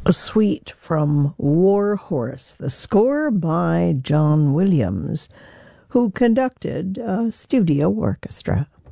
A suite from War Horse, the score by John Williams, who conducted a studio orchestra.